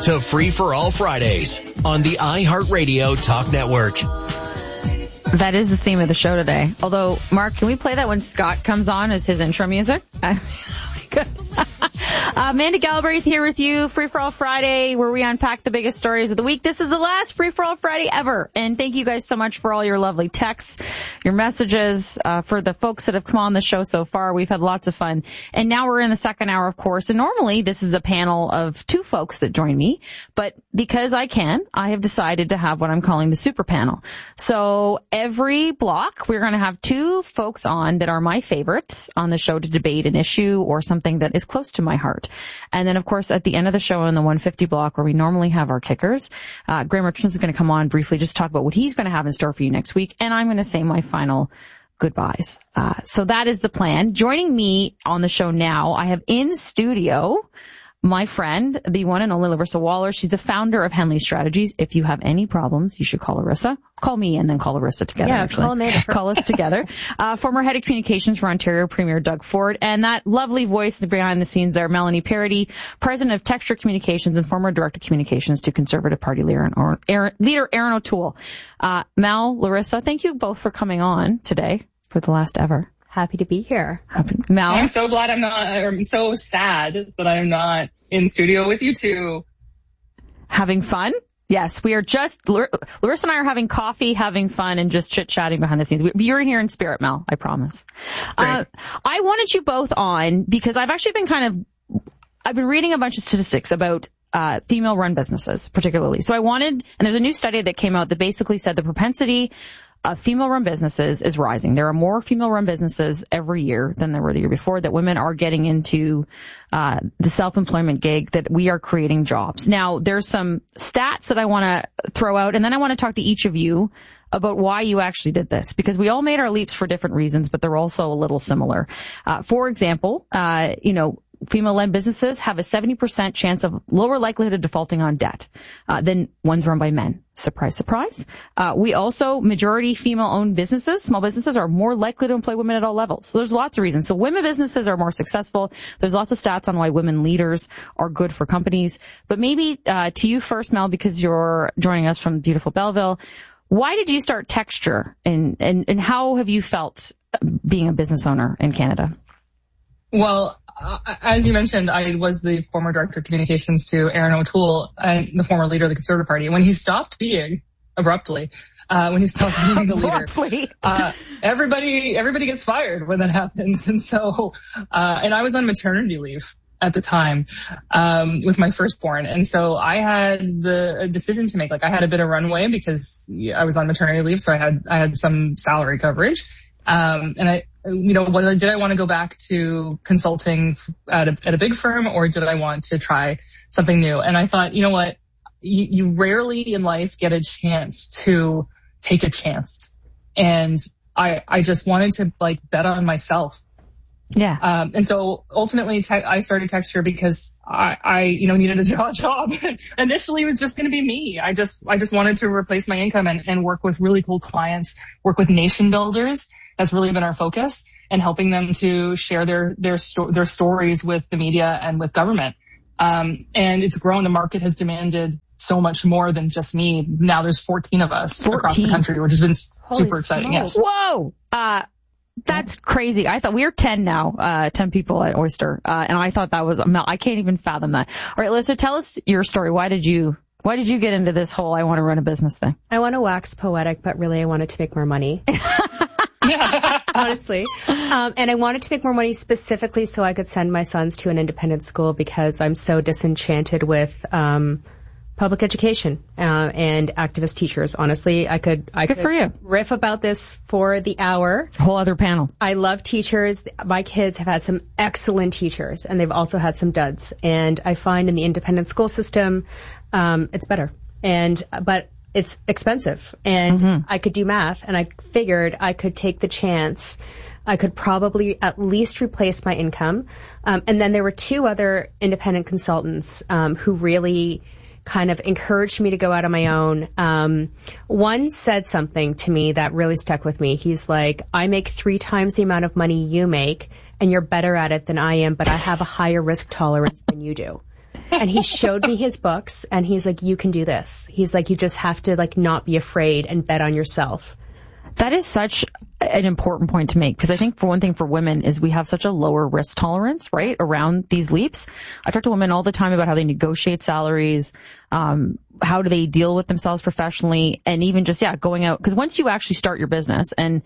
to Free for All Fridays on the iHeartRadio Talk Network. That is the theme of the show today. Although, Mark, can we play that when Scott comes on as his intro music? Amanda Galbraith here with you, Free for All Friday, where we unpack the biggest stories of the week. This is the last Free for All Friday ever. And thank you guys so much for all your lovely texts, your messages, for the folks that have come on the show so far. We've had lots of fun. And now we're in the second hour, of course. And normally this is a panel of two folks that join me. But because I have decided to have what I'm calling the super panel. So every block, we're going to have two folks on that are my favorites on the show to debate an issue or something that is close to my heart. And then, of course, at the end of the show in the 150 block where we normally have our kickers, Graham Richardson is going to come on briefly just talk about what he's going to have in store for you next week. And I'm going to say my final goodbyes. So that is the plan. Joining me on the show now, I have in studio my friend, the one and only Larissa Waller. She's the founder of Henley Strategies. If you have any problems, you should call Larissa. Call me and then call Larissa together. Yeah, actually. call Amanda. Call us together. Former head of communications for Ontario Premier Doug Ford, and that lovely voice behind the scenes there, Melanie Parody, president of Texture Communications and former director of communications to Conservative Party leader Erin O'Toole. Mel, Larissa, thank you both for coming on today for the last ever. Happy to be here. Mel? I'm so glad I'm so sad that I'm not in studio with you two. Having fun? Yes, we are just, Larissa and I are having coffee, having fun, and just chit-chatting behind the scenes. You're here in spirit, Mel, I promise. I wanted you both on because I've actually been I've been reading a bunch of statistics about female-run businesses, particularly. So and there's a new study that came out that basically said the propensity of female-run businesses is rising. There are more female-run businesses every year than there were the year before, that women are getting into the self-employment gig, that we are creating jobs. Now, there's some stats that I want to throw out, and then I want to talk to each of you about why you actually did this, because we all made our leaps for different reasons, but they're also a little similar. For example, female-led businesses have a 70% chance of lower likelihood of defaulting on debt than ones run by men. Surprise, surprise. We also, majority female-owned businesses, small businesses, are more likely to employ women at all levels. So there's lots of reasons. So women businesses are more successful. There's lots of stats on why women leaders are good for companies. But maybe to you first, Mel, because you're joining us from beautiful Belleville. Why did you start Texture, and how have you felt being a business owner in Canada? Well, as you mentioned, I was the former director of communications to Erin O'Toole, and the former leader of the Conservative Party. When he stopped being, abruptly, when he stopped being the leader, everybody gets fired when that happens. And so, and I was on maternity leave at the time, with my firstborn. And so I had a decision to make. Like, I had a bit of runway because I was on maternity leave, so I had some salary coverage. And did I want to go back to consulting at a big firm, or did I want to try something new? And I thought, you know what? You rarely in life get a chance to take a chance. And I just wanted to bet on myself. Yeah. And so ultimately I started Texture because I needed a job. Initially it was just going to be me. I just wanted to replace my income and work with really cool clients, work with nation builders. That's really been our focus, and helping them to share their stories with the media and with government. And it's grown. The market has demanded so much more than just me. Now there's 14 of us across the country, which has been super exciting. Yes. Whoa. That's crazy. I thought we are 10 now, 10 people at Oyster. And I thought that was, I can't even fathom that. All right, Lisa, tell us your story. Why did you get into this whole I want to run a business thing? I want to wax poetic, but really I wanted to make more money. Honestly. And I wanted to make more money specifically so I could send my sons to an independent school, because I'm so disenchanted with public education and activist teachers. Honestly, I could for you. Riff about this for the hour. Whole other panel. I love teachers. My kids have had some excellent teachers, and they've also had some duds. And I find in the independent school system, it's better. But it's expensive, and I could do math, and I figured I could take the chance. I could probably at least replace my income. And then there were two other independent consultants who really kind of encouraged me to go out on my own. One said something to me that really stuck with me. He's like, I make 3 times the amount of money you make, and you're better at it than I am, but I have a higher risk tolerance than you do. and he showed me his books, and he's like, you can do this. He's like, you just have to like not be afraid and bet on yourself. That is such an important point to make, because I think for one thing for women is we have such a lower risk tolerance, right, around these leaps. I talk to women all the time about how they negotiate salaries, how do they deal with themselves professionally, and even just, going out. Because once you actually start your business, and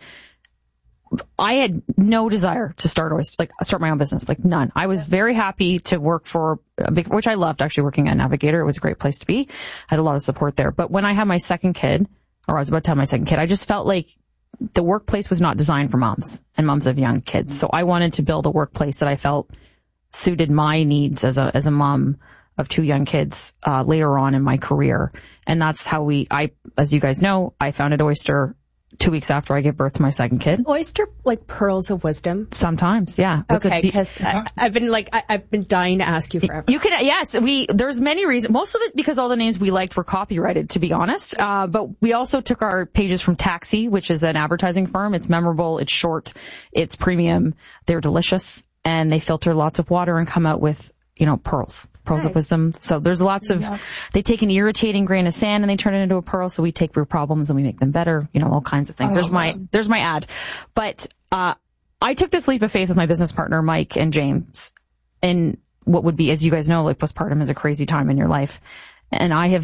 I had no desire to start my own business, like none. I was very happy to work for which I loved actually working at Navigator. It was a great place to be. I had a lot of support there. But when I had my second kid, or I was about to have my second kid, I just felt like the workplace was not designed for moms and moms of young kids. So I wanted to build a workplace that I felt suited my needs as a mom of two young kids, later on in my career. And that's how as you guys know, I founded Oyster 2 weeks after I gave birth to my second kid. Is Oyster like pearls of wisdom? Sometimes, yeah. Okay, because I've been dying to ask you forever. You can, yes, there's many reasons. Most of it because all the names we liked were copyrighted, to be honest. But we also took our pages from Taxi, which is an advertising firm. It's memorable, it's short, it's premium, they're delicious, and they filter lots of water and come out with, pearls nice. Of wisdom. So there's lots of, they take an irritating grain of sand and they turn it into a pearl. So we take real problems and we make them better, all kinds of things. There's my ad. But, I took this leap of faith with my business partner, Mike and James, in what would be, as you guys know, like postpartum is a crazy time in your life. And I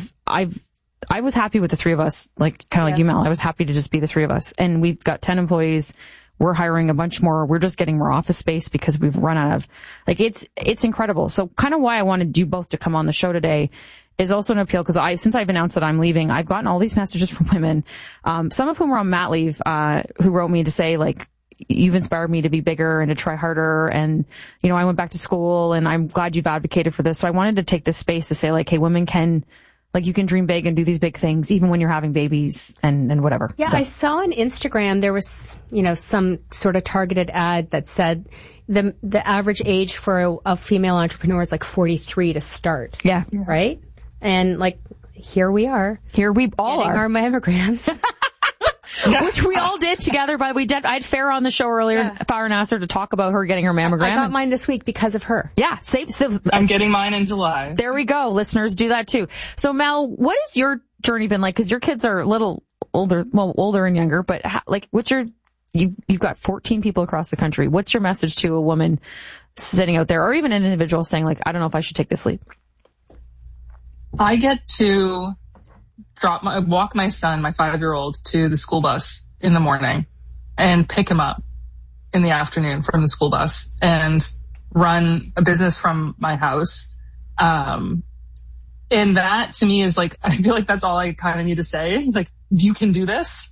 was happy with the three of us, like like you, Mel. I was happy to just be the three of us. And we've got 10 employees. We're hiring a bunch more. We're just getting more office space because we've run out of, it's incredible. So kind of why I wanted you both to come on the show today is also an appeal, because since I've announced that I'm leaving, I've gotten all these messages from women, some of whom were on mat leave, who wrote me to say, like, you've inspired me to be bigger and to try harder. And, I went back to school and I'm glad you've advocated for this. So I wanted to take this space to say, like, hey, women can, like, you can dream big and do these big things even when you're having babies and whatever. Yeah, so. I saw on Instagram there was, some sort of targeted ad that said the average age for a female entrepreneur is like 43 to start. Yeah. Right? And like, here we are. Here we all getting are. our mammograms. Which we all did together. By the way, I had Farah on the show earlier, Farah Nasser, to talk about her getting her mammogram. I got mine this week because of her. Yeah, I'm getting mine in July. There we go. Listeners, do that too. So Mel, what has your journey been like? Because your kids are a little older and younger, but you've got 14 people across the country. What's your message to a woman sitting out there, or even an individual saying, like, I don't know if I should take this leap? I get to walk my son, my 5-year-old, to the school bus in the morning and pick him up in the afternoon from the school bus and run a business from my house. And that to me is like, I feel like that's all I kind of need to say. Like, you can do this.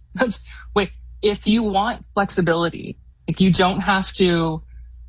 If you want flexibility, like, you don't have to,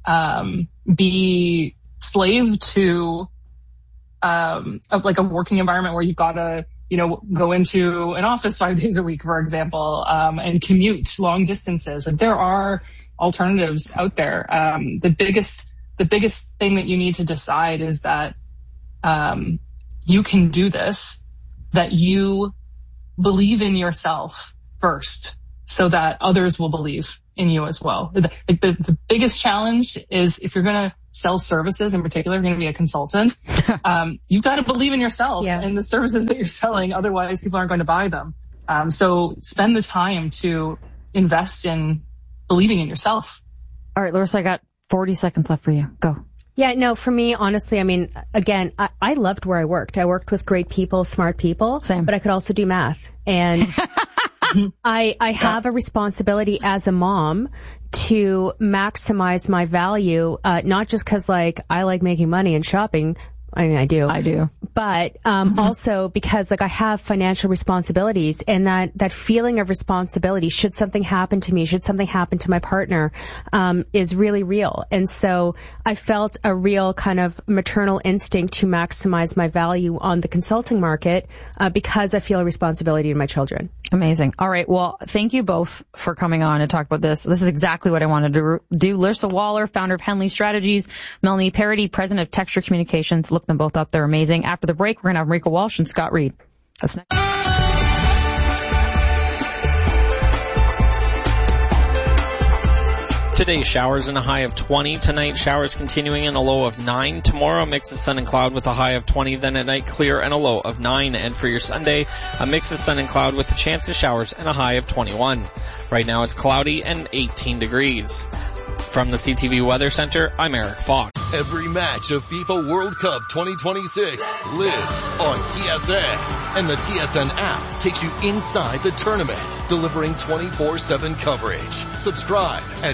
be slave to, like a working environment where you've got to, go into an office 5 days a week, for example, and commute long distances. Like, there are alternatives out there. The biggest thing that you need to decide is that, you can do this, that you believe in yourself first so that others will believe in you as well. The biggest challenge is if you're going to sell services, in particular, you're going to be a consultant, you've got to believe in yourself and the services that you're selling. Otherwise, people aren't going to buy them. So spend the time to invest in believing in yourself. All right, Larissa, I got 40 seconds left for you. Go. Yeah, no, for me, honestly, I mean, again, I loved where I worked. I worked with great people, smart people. Same. But I could also do math. And I have a responsibility as a mom to maximize my value, not just because, like, I like making money and shopping. I mean, I do. But, also because, like, I have financial responsibilities, and that feeling of responsibility, should something happen to me, should something happen to my partner, is really real. And so I felt a real kind of maternal instinct to maximize my value on the consulting market, because I feel a responsibility to my children. Amazing. All right. Well, thank you both for coming on and talk about this. This is exactly what I wanted to do. Larissa Waller, founder of Henley Strategies, Melanie Parody, president of Texture Communications. Look them both up. They're amazing. After the break, we're going to have Marika Walsh and Scott Reed. That's next. Today, showers and a high of 20. Tonight, showers continuing and a low of 9. Tomorrow, a mix of sun and cloud with a high of 20. Then at night, clear and a low of 9. And for your Sunday, a mix of sun and cloud with a chance of showers and a high of 21. Right now, it's cloudy and 18 degrees. From the CTV Weather Center, I'm Eric Fox. Every match of FIFA World Cup 2026 lives on TSN. And the TSN app takes you inside the tournament, delivering 24/7 coverage. Subscribe at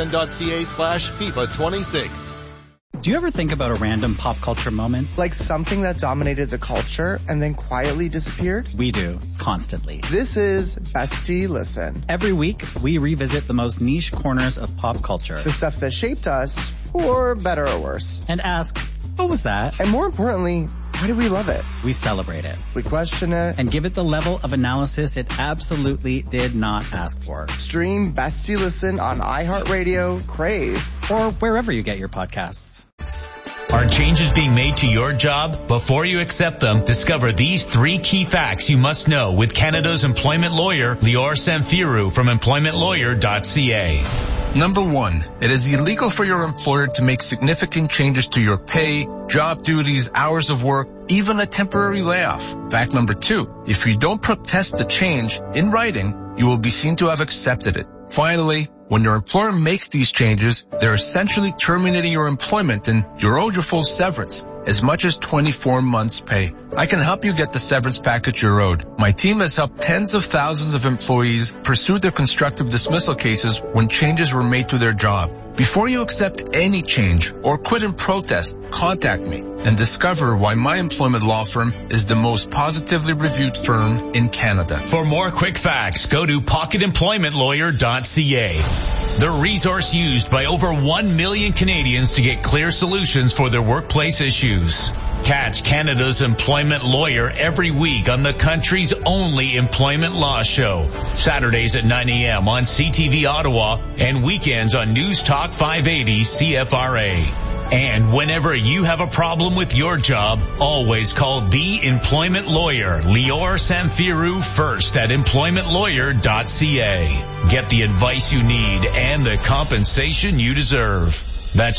tsn.ca/FIFA26. Do you ever think about a random pop culture moment? Like something that dominated the culture and then quietly disappeared? We do, constantly. This is Bestie Listen. Every week, we revisit the most niche corners of pop culture. The stuff that shaped us, for better or worse. And ask, what was that? And more importantly, why do we love it? We celebrate it. We question it. And give it the level of analysis it absolutely did not ask for. Stream Bestie Listen on iHeartRadio, Crave, or wherever you get your podcasts. Are changes being made to your job? Before you accept them, discover these 3 key facts you must know with Canada's employment lawyer, Lior Samfiru from employmentlawyer.ca. Number 1, it is illegal for your employer to make significant changes to your pay, job duties, hours of work, even a temporary layoff. Fact number 2, if you don't protest the change in writing, you will be seen to have accepted it. Finally, when your employer makes these changes, they're essentially terminating your employment and you're owed your full severance, as much as 24 months' pay. I can help you get the severance package you're owed. My team has helped tens of thousands of employees pursue their constructive dismissal cases when changes were made to their job. Before you accept any change or quit in protest, contact me and discover why my employment law firm is the most positively reviewed firm in Canada. For more quick facts, go to pocketemploymentlawyer.ca. The resource used by over 1 million Canadians to get clear solutions for their workplace issues. Catch Canada's Employment Lawyer every week on the country's only employment law show. Saturdays at 9 a.m. on CTV Ottawa and weekends on News Talk 580 CFRA. And whenever you have a problem with your job, always call the employment lawyer, Lior Samfiru, first at employmentlawyer.ca. Get the advice you need and the compensation you deserve. That's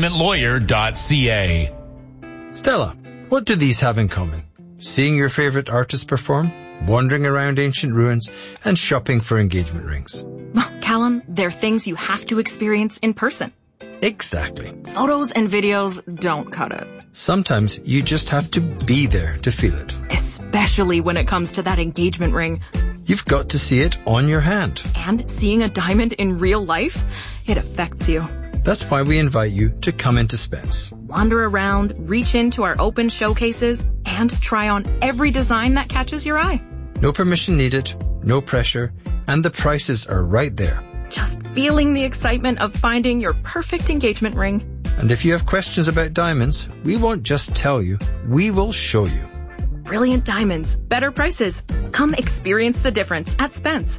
employmentlawyer.ca. Stella, what do these have in common? Seeing your favorite artist perform, wandering around ancient ruins, and shopping for engagement rings. Well, Callum, they're things you have to experience in person. Exactly. Photos and videos don't cut it. Sometimes you just have to be there to feel it. Especially when it comes to that engagement ring. You've got to see it on your hand. And seeing a diamond in real life, it affects you. That's why we invite you to come into Spence. Wander around, reach into our open showcases, and try on every design that catches your eye. No permission needed, no pressure, and the prices are right there. Just feeling the excitement of finding your perfect engagement ring. And if you have questions about diamonds, we won't just tell you, we will show you. Brilliant diamonds, better prices. Come experience the difference at Spence.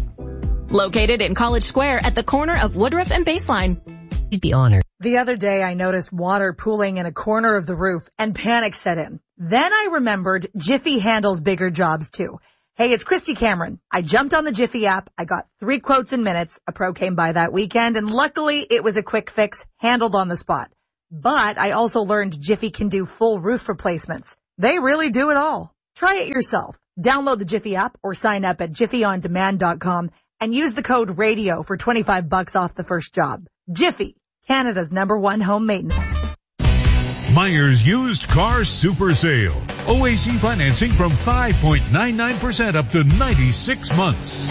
Located in College Square at the corner of Woodruff and Baseline. You'd be honored. The other day I noticed water pooling in a corner of the roof and panic set in. Then I remembered Jiffy handles bigger jobs too. Hey, it's Christy Cameron. I jumped on the Jiffy app. I got 3 quotes in minutes. A pro came by that weekend and luckily it was a quick fix handled on the spot. But I also learned Jiffy can do full roof replacements. They really do it all. Try it yourself. Download the Jiffy app or sign up at jiffyondemand.com and use the code RADIO for $25 off the first job. Jiffy, Canada's #1 home maintenance. Myers Used Car Super Sale. OAC financing from 5.99% up to 96 months.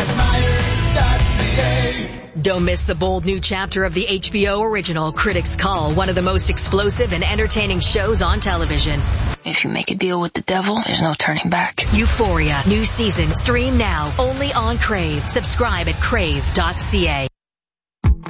Don't miss the bold new chapter of the HBO original Critics Call, one of the most explosive and entertaining shows on television. If you make a deal with the devil, there's no turning back. Euphoria, new season, stream now, only on Crave. Subscribe at crave.ca.